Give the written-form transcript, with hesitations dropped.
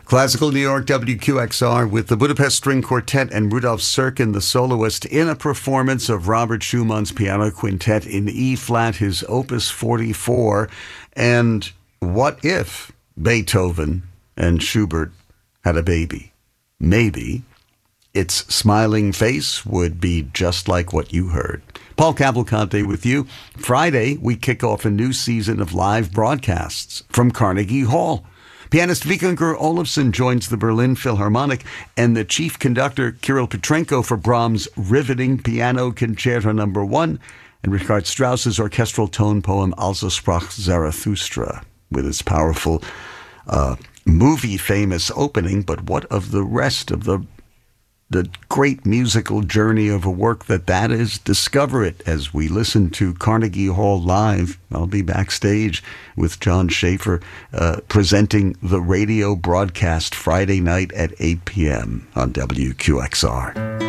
Classical New York WQXR with the Budapest String Quartet and Rudolf Serkin, the soloist, in a performance of Robert Schumann's Piano Quintet in E-flat, his Opus 44. And what if Beethoven and Schubert had a baby? Maybe its smiling face would be just like what you heard. Paul Cavalcante with you. Friday, we kick off a new season of live broadcasts from Carnegie Hall. Pianist Vikingur Olafsson joins the Berlin Philharmonic and the chief conductor Kirill Petrenko for Brahms' riveting Piano Concerto No. 1 and Richard Strauss's orchestral tone poem Also sprach Zarathustra with its powerful movie-famous opening. But what of the rest of the great musical journey of a work that is? Discover it as we listen to Carnegie Hall live. I'll be backstage with John Schaefer presenting the radio broadcast Friday night at 8 p.m. on WQXR.